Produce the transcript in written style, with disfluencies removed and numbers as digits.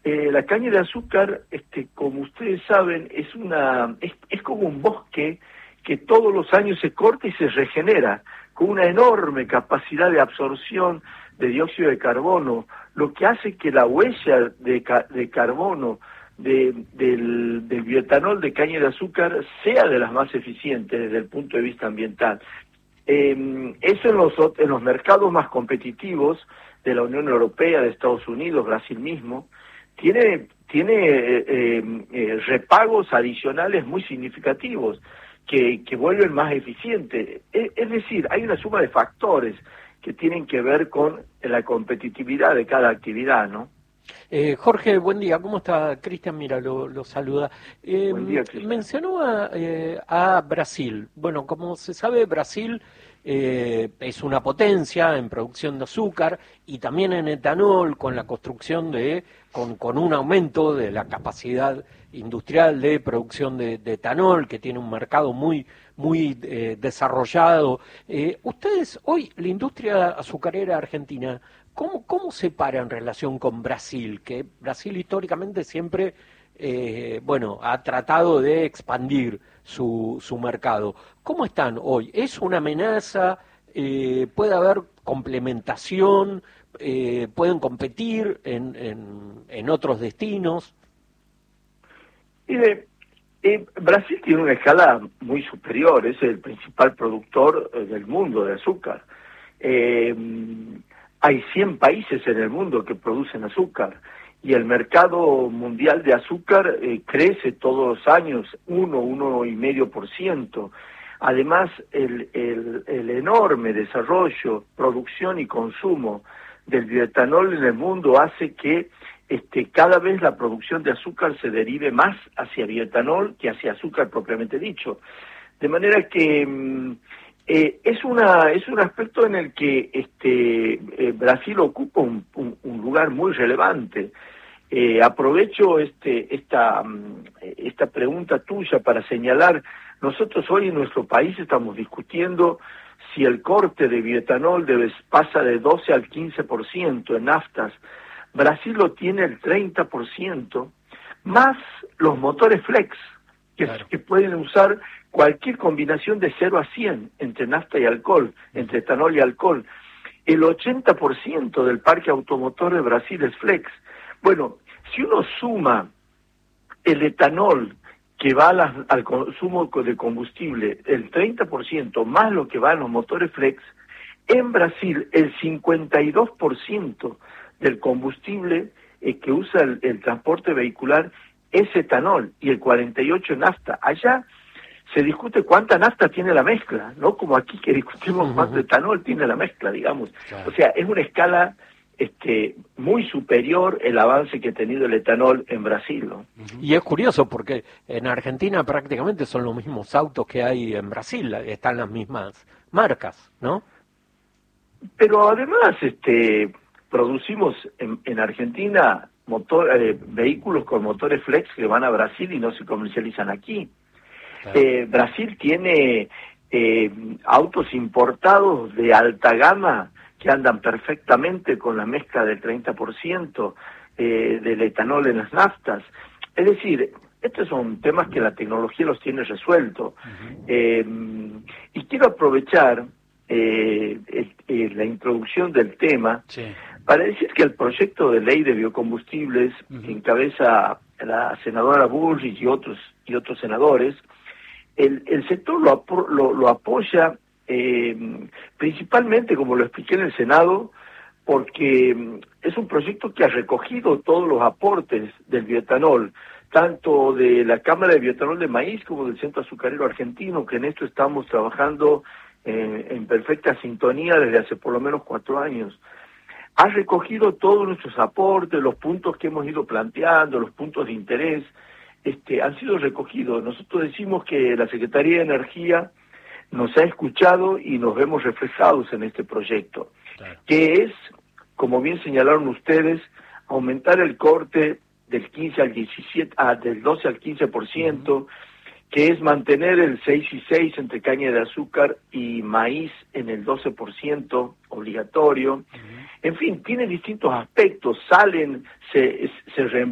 La caña de azúcar, como ustedes saben, es como un bosque que todos los años se corta y se regenera, con una enorme capacidad de absorción de dióxido de carbono, lo que hace que la huella de carbono del bioetanol de caña de azúcar sea de las más eficientes desde el punto de vista ambiental. Eso en los mercados más competitivos de la Unión Europea, de Estados Unidos, Brasil mismo, tiene repagos adicionales muy significativos que vuelven más eficiente. Es decir, hay una suma de factores que tienen que ver con la competitividad de cada actividad, ¿no? Jorge, buen día. ¿Cómo está? Cristian, mira, lo saluda. Buen día, Cristian. Mencionó a Brasil. Bueno, como se sabe, Brasil es una potencia en producción de azúcar y también en etanol, con la construcción con un aumento de la capacidad industrial de producción de etanol, que tiene un mercado muy desarrollado. Ustedes, hoy, la industria azucarera argentina, ¿cómo se para en relación con Brasil? Que Brasil históricamente siempre ha tratado de expandir su mercado. ¿Cómo están hoy? ¿Es una amenaza? ¿Puede haber complementación? ¿Pueden competir en otros destinos? Mire, Brasil tiene una escala muy superior, es el principal productor del mundo de azúcar. Hay 100 países en el mundo que producen azúcar y el mercado mundial de azúcar crece todos los años 1,5%. Además, el enorme desarrollo, producción y consumo del bioetanol en el mundo hace que cada vez la producción de azúcar se derive más hacia bioetanol que hacia azúcar propiamente dicho. De manera que es un aspecto en el que Brasil ocupa un lugar muy relevante. Aprovecho esta pregunta tuya para señalar, nosotros hoy en nuestro país estamos discutiendo si el corte de bioetanol pasa de 12 al 15% en naftas. Brasil lo tiene el 30%, más los motores flex, que pueden usar cualquier combinación de 0 a 100 entre nafta y alcohol, entre etanol y alcohol. El 80% del parque automotor de Brasil es flex. Bueno, si uno suma el etanol que va al consumo de combustible, el 30% más lo que va a los motores flex, en Brasil el 52% del combustible que usa el transporte vehicular es etanol y el 48% nafta. Allá se discute cuánta nafta tiene la mezcla, no como aquí que discutimos cuánto etanol tiene la mezcla, digamos. Claro. O sea, es una escala muy superior el avance que ha tenido el etanol en Brasil, ¿no? Y es curioso porque en Argentina prácticamente son los mismos autos que hay en Brasil, están las mismas marcas, ¿no? Pero además producimos en Argentina vehículos con motores flex que van a Brasil y no se comercializan aquí. Claro. Brasil tiene autos importados de alta gama que andan perfectamente con la mezcla del 30% del etanol en las naftas. Es decir, estos son temas que la tecnología los tiene resuelto. Y quiero aprovechar la introducción del tema para decir que el proyecto de ley de biocombustibles que encabeza la senadora Bullrich y otros senadores, el sector lo apoya principalmente, como lo expliqué en el Senado, porque es un proyecto que ha recogido todos los aportes del bioetanol, tanto de la Cámara de Bioetanol de Maíz como del Centro Azucarero Argentino, que en esto estamos trabajando en perfecta sintonía desde hace por lo menos 4 años. Ha recogido todos nuestros aportes, los puntos que hemos ido planteando, los puntos de interés, han sido recogidos. Nosotros decimos que la Secretaría de Energía nos ha escuchado y nos vemos reflejados en este proyecto, que es, como bien señalaron ustedes, aumentar el corte del 15 al 17, del 12 al 15%, que es mantener el 6 y 6 entre caña de azúcar y maíz en el 12% obligatorio. En fin, tiene distintos aspectos, se